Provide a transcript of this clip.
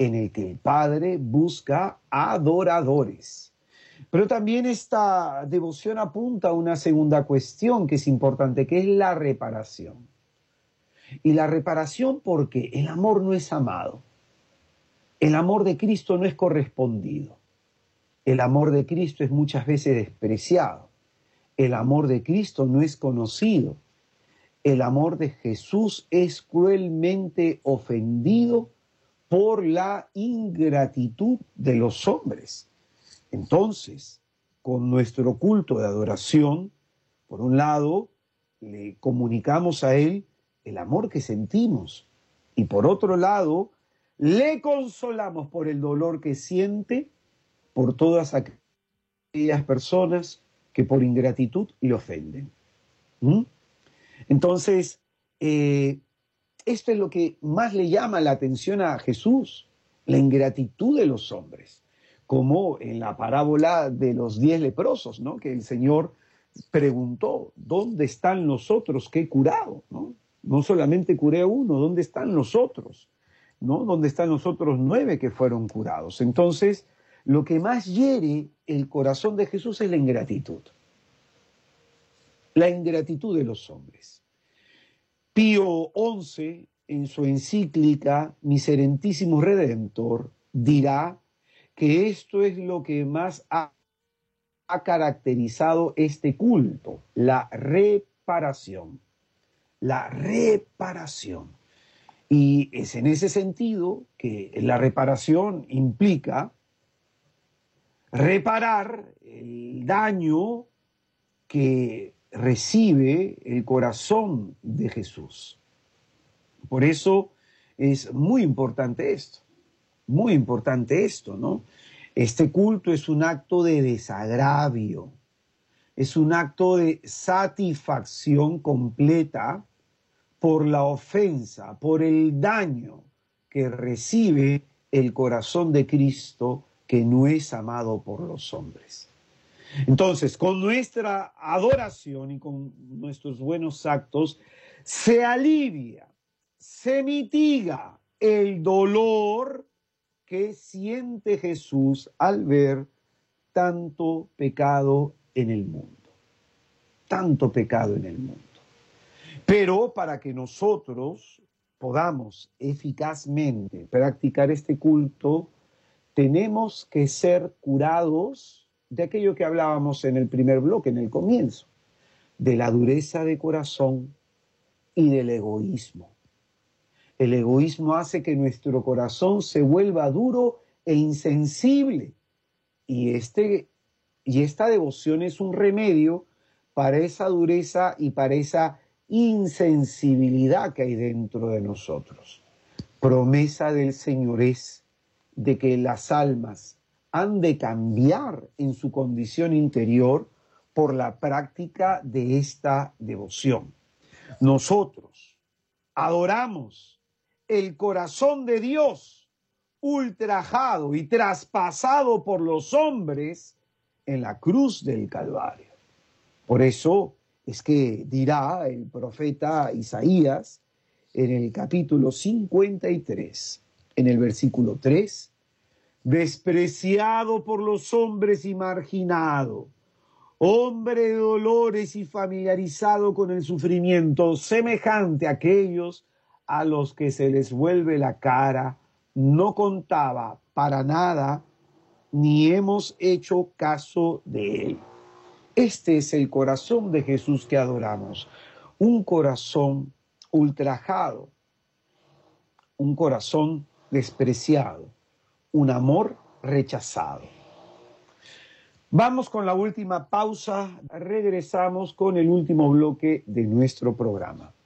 en el que el Padre busca adoradores. Pero también esta devoción apunta a una segunda cuestión que es importante, que es la reparación. Y la reparación porque el amor no es amado. El amor de Cristo no es correspondido. El amor de Cristo es muchas veces despreciado. El amor de Cristo no es conocido. El amor de Jesús es cruelmente ofendido por la ingratitud de los hombres. Entonces, con nuestro culto de adoración, por un lado, le comunicamos a Él el amor que sentimos y por otro lado, le consolamos por el dolor que siente por todas aquellas personas que por ingratitud le ofenden. Entonces, esto es lo que más le llama la atención a Jesús, la ingratitud de los hombres, como en la parábola de los 10 leprosos, ¿no? Que el Señor preguntó, ¿dónde están los otros que he curado? No solamente curé a uno, ¿dónde están los otros? ¿No? ¿Dónde están los otros 9 que fueron curados? Entonces, lo que más hiere el corazón de Jesús es la ingratitud. La ingratitud de los hombres. Pío XI, en su encíclica Miserentísimo Redentor, dirá que esto es lo que más ha caracterizado este culto, la reparación. La reparación. Y es en ese sentido que la reparación implica reparar el daño que recibe el corazón de Jesús. Por eso es muy importante esto, ¿no? Este culto es un acto de desagravio, es un acto de satisfacción completa por la ofensa, por el daño que recibe el corazón de Cristo que no es amado por los hombres. Entonces, con nuestra adoración y con nuestros buenos actos, se alivia, se mitiga el dolor que siente Jesús al ver tanto pecado en el mundo. Tanto pecado en el mundo. Pero para que nosotros podamos eficazmente practicar este culto, tenemos que ser curados de aquello que hablábamos en el primer bloque, en el comienzo, de la dureza de corazón y del egoísmo. El egoísmo hace que nuestro corazón se vuelva duro e insensible. Y esta devoción es un remedio para esa dureza y para esa insensibilidad que hay dentro de nosotros. Promesa del Señor es de que las almas han de cambiar en su condición interior por la práctica de esta devoción. Nosotros adoramos el corazón de Dios ultrajado y traspasado por los hombres en la cruz del Calvario. Por eso es que dirá el profeta Isaías en el capítulo 53, en el versículo 3, despreciado por los hombres y marginado, hombre de dolores y familiarizado con el sufrimiento, semejante a aquellos a los que se les vuelve la cara, no contaba para nada, ni hemos hecho caso de él. Este es el corazón de Jesús que adoramos, un corazón ultrajado, un corazón despreciado, un amor rechazado. Vamos con la última pausa, regresamos con el último bloque de nuestro programa.